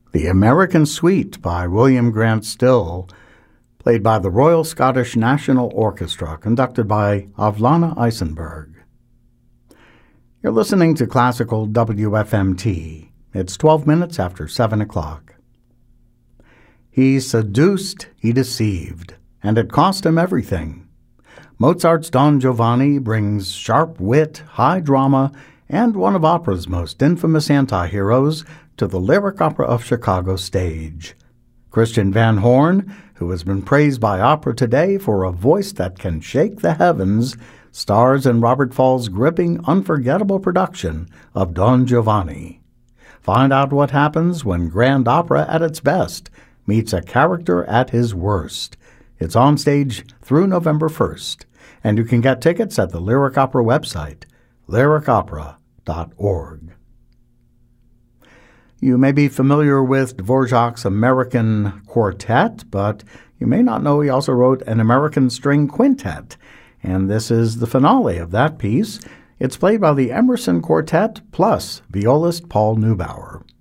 The American Suite by William Grant Still, played by the Royal Scottish National Orchestra, conducted by Avlana Eisenberg. You're listening to Classical WFMT. It's 12 minutes after 7 o'clock. He seduced, he deceived, and it cost him everything. Mozart's Don Giovanni brings sharp wit, high drama, and one of opera's most infamous anti-heroes to the Lyric Opera of Chicago stage. Christian Van Horn, who has been praised by Opera Today for a voice that can shake the heavens, stars in Robert Fall's gripping, unforgettable production of Don Giovanni. Find out what happens when grand opera at its best meets a character at his worst. It's on stage through November 1st, and you can get tickets at the Lyric Opera website, lyricopera.org. You may be familiar with Dvorak's American Quartet, but you may not know he also wrote an American String Quintet, and this is the finale of that piece. It's played by the Emerson Quartet plus violist Paul Neubauer.